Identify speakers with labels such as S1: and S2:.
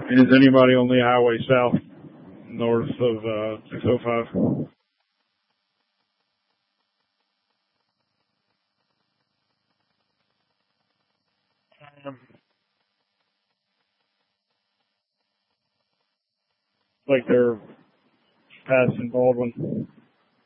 S1: Is anybody on the highway south, north of 605? Like they're passing Baldwin.